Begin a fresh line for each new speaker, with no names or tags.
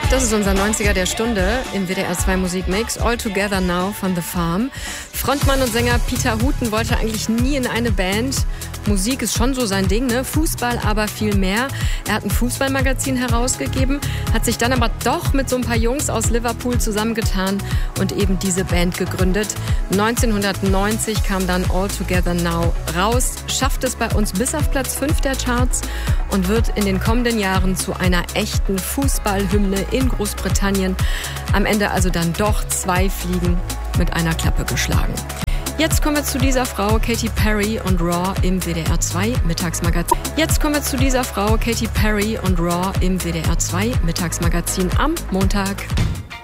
Das ist unser 90er der Stunde im WDR 2 Musikmix. All Together Now von The Farm. Frontmann und Sänger Peter Huten wollte eigentlich nie in eine Band. Musik ist schon so sein Ding, ne? Fußball aber viel mehr. Er hat ein Fußballmagazin herausgegeben, hat sich dann aber doch mit so ein paar Jungs aus Liverpool zusammengetan und eben diese Band gegründet. 1990 kam dann All Together Now raus, schafft es bei uns bis auf Platz 5 der Charts und wird in den kommenden Jahren zu einer echten Fußballhymne in Großbritannien. Am Ende also dann doch 2 Fliegen mit einer Klappe geschlagen. Jetzt kommen wir zu dieser Frau, Katy Perry und Raw im WDR 2 Mittagsmagazin. Jetzt kommen wir zu dieser Frau, Katy Perry und Raw im WDR 2 Mittagsmagazin am Montag.